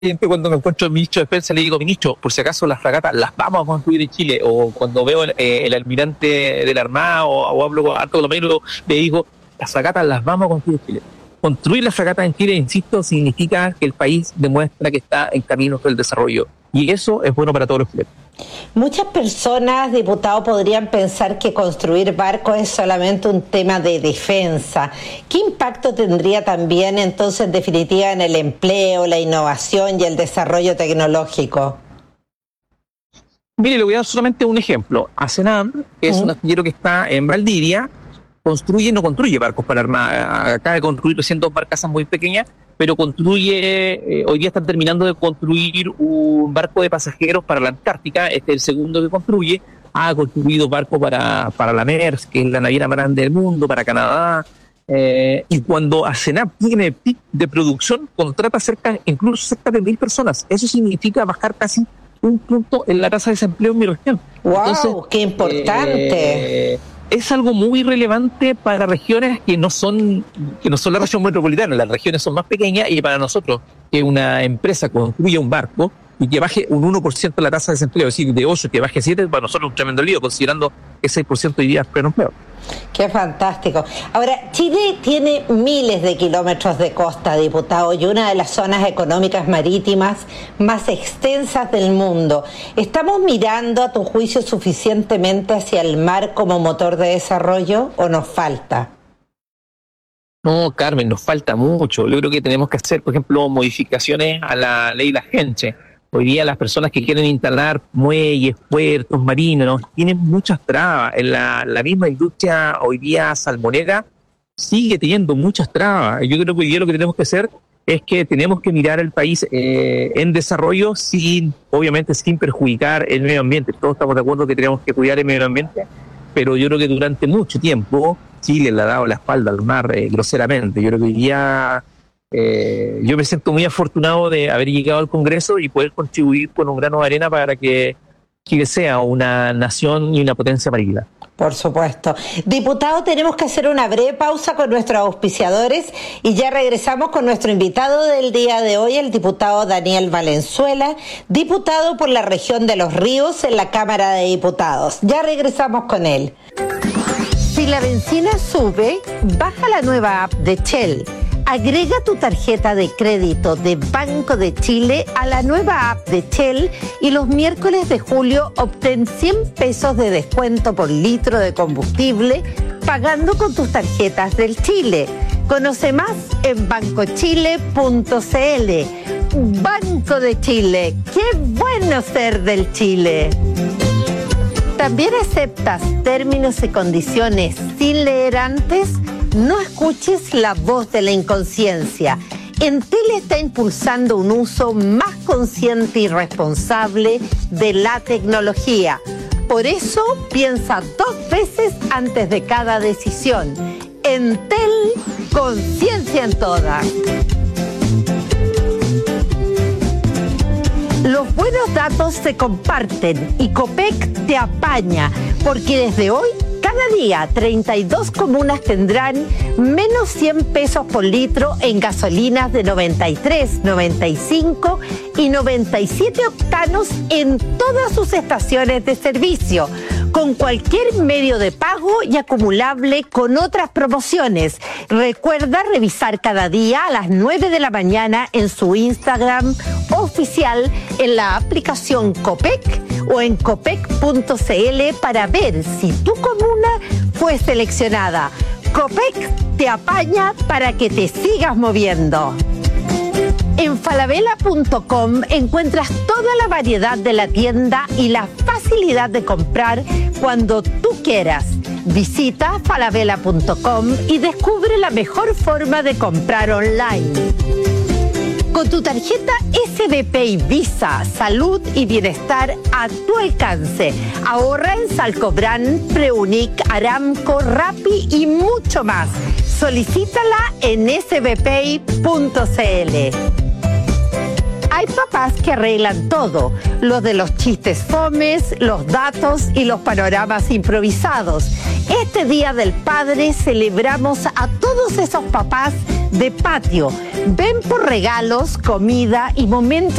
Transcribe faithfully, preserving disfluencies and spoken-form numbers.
Cuando me encuentro el ministro de Defensa le digo, ministro, por si acaso las fragatas las vamos a construir en Chile, o cuando veo el, eh, el almirante de la Armada o, o hablo con Alto Colomero, le digo, las fragatas las vamos a construir en Chile. Construir las fragatas en Chile, insisto, significa que el país demuestra que está en camino hacia el desarrollo, y eso es bueno para todos los chilenos. Muchas personas, diputado, podrían pensar que construir barcos es solamente un tema de defensa. ¿Qué impacto tendría también, entonces, en definitiva, en el empleo, la innovación y el desarrollo tecnológico? Mire, le voy a dar solamente un ejemplo. Asenam, que es uh-huh. un astillero que está en Valdivia, construye, no construye barcos para Armada. Acaba de construir recién dos barcazas muy pequeñas, pero construye, eh, hoy día están terminando de construir un barco de pasajeros para la Antártica. Este es el segundo que construye. Ha construido barcos para, para la Maersk, que es la naviera más grande del mundo, para Canadá. Eh, y cuando Asenam tiene pic de producción, contrata cerca, incluso cerca de mil personas. Eso significa bajar casi un punto en la tasa de desempleo en mi región. ¡Wow! Entonces, ¡qué importante! Eh, es algo muy relevante para regiones que no son que no son la región metropolitana. Las regiones son más pequeñas, y para nosotros, que una empresa construya un barco y que baje un uno por ciento la tasa de desempleo, es decir, de ocho que baje siete, para nosotros es un tremendo lío, considerando que seis por ciento hoy día es pleno empleo. Qué fantástico. Ahora, Chile tiene miles de kilómetros de costa, diputado, y una de las zonas económicas marítimas más extensas del mundo. ¿Estamos mirando, a tu juicio, suficientemente hacia el mar como motor de desarrollo, o nos falta? No, Carmen, nos falta mucho. Yo creo que tenemos que hacer, por ejemplo, modificaciones a la ley de la gente. Hoy día las personas que quieren instalar muelles, puertos, marinos, tienen muchas trabas. En la, la misma industria hoy día salmonera sigue teniendo muchas trabas. Yo creo que hoy día lo que tenemos que hacer es que tenemos que mirar el país eh, en desarrollo, sin, obviamente sin perjudicar el medio ambiente. Todos estamos de acuerdo que tenemos que cuidar el medio ambiente, pero yo creo que durante mucho tiempo Chile le ha dado la espalda al mar eh, groseramente. Yo creo que hoy día... Eh, yo me siento muy afortunado de haber llegado al Congreso y poder contribuir con un grano de arena para que Chile sea una nación y una potencia marítima. Por supuesto. Diputado, tenemos que hacer una breve pausa con nuestros auspiciadores y ya regresamos con nuestro invitado del día de hoy, el diputado Daniel Valenzuela, diputado por la región de Los Ríos en la Cámara de Diputados. Ya regresamos con él. Si la benzina sube, baja la nueva app de Shell. Agrega tu tarjeta de crédito de Banco de Chile a la nueva app de Shell y los miércoles de julio obtén cien pesos de descuento por litro de combustible pagando con tus tarjetas del Chile. Conoce más en banco chile punto c l. Banco de Chile, qué bueno ser del Chile. ¿También aceptas términos y condiciones sin leer antes? No escuches la voz de la inconsciencia. Entel está impulsando un uso más consciente y responsable de la tecnología. Por eso, piensa dos veces antes de cada decisión. Entel, conciencia en todas. Los buenos datos se comparten y Copec te apaña, porque desde hoy, cada día, treinta y dos comunas tendrán menos cien pesos por litro en gasolinas de noventa y tres, noventa y cinco y noventa y siete octanos en todas sus estaciones de servicio, con cualquier medio de pago y acumulable con otras promociones. Recuerda revisar cada día a las nueve de la mañana en su Instagram oficial, en la aplicación Copec o en copec punto c l para ver si tu comuna fue seleccionada. Copec te apaña para que te sigas moviendo. En falabella punto com encuentras toda la variedad de la tienda y la facilidad de comprar cuando tú quieras. Visita falabella punto com y descubre la mejor forma de comprar online. Con tu tarjeta S B P y Visa, salud y bienestar a tu alcance. Ahorra en Salcobran, Preunic, Aramco, Rappi y mucho más. Solicítala en s b p i punto c l. Hay papás que arreglan todo, los de los chistes fomes, los datos y los panoramas improvisados. Este Día del Padre celebramos a todos esos papás de patio, Ven por regalos, comida y momentos